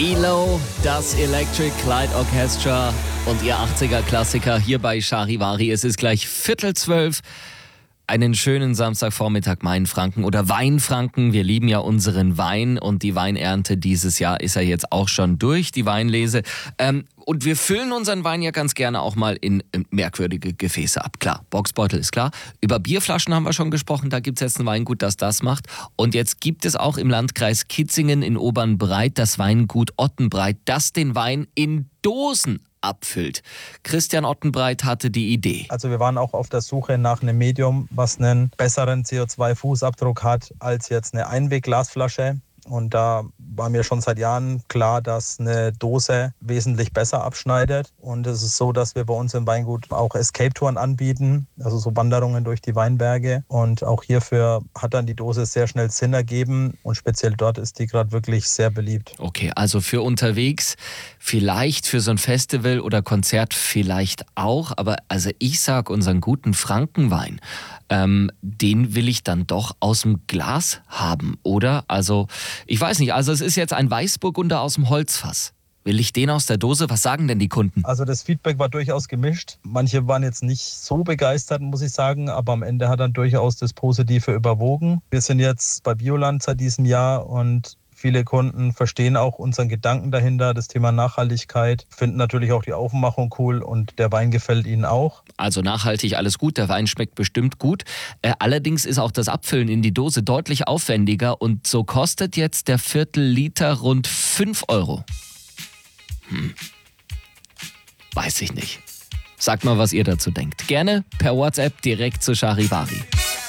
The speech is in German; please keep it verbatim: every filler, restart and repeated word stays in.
E-Lo, das Electric Light Orchestra und ihr achtziger-Klassiker hier bei Charivari. Es ist gleich Viertel zwölf. Einen schönen Samstagvormittag Mainfranken oder Weinfranken. Wir lieben ja unseren Wein und die Weinernte dieses Jahr ist ja jetzt auch schon durch, die Weinlese. Ähm, und wir füllen unseren Wein ja ganz gerne auch mal in merkwürdige Gefäße ab. Klar, Boxbeutel ist klar. Über Bierflaschen haben wir schon gesprochen, da gibt es jetzt ein Weingut, das das macht. Und jetzt gibt es auch im Landkreis Kitzingen in Obernbreit das Weingut Ottenbreit, das den Wein in Dosen abfüllt. Christian Ottenbreit hatte die Idee. Also wir waren auch auf der Suche nach einem Medium, was einen besseren C O zwei Fußabdruck hat als jetzt eine Einwegglasflasche. Und da war mir schon seit Jahren klar, dass eine Dose wesentlich besser abschneidet. Und es ist so, dass wir bei uns im Weingut auch Escape-Touren anbieten, also so Wanderungen durch die Weinberge. Und auch hierfür hat dann die Dose sehr schnell Sinn ergeben. Und speziell dort ist die gerade wirklich sehr beliebt. Okay, also für unterwegs, vielleicht für so ein Festival oder Konzert vielleicht auch. Aber also ich sag unseren guten Frankenwein, ähm, den will ich dann doch aus dem Glas haben, oder? Also ich weiß nicht, also es ist jetzt ein Weißburgunder aus dem Holzfass. Will ich den aus der Dose? Was sagen denn die Kunden? Also das Feedback war durchaus gemischt. Manche waren jetzt nicht so begeistert, muss ich sagen, aber am Ende hat dann durchaus das Positive überwogen. Wir sind jetzt bei Bioland seit diesem Jahr und viele Kunden verstehen auch unseren Gedanken dahinter, das Thema Nachhaltigkeit, finden natürlich auch die Aufmachung cool und der Wein gefällt ihnen auch. Also nachhaltig, alles gut, der Wein schmeckt bestimmt gut. Äh, allerdings ist auch das Abfüllen in die Dose deutlich aufwendiger und so kostet jetzt der Viertel Liter rund fünf Euro. Hm. Weiß ich nicht. Sagt mal, was ihr dazu denkt. Gerne per WhatsApp direkt zu Charivari.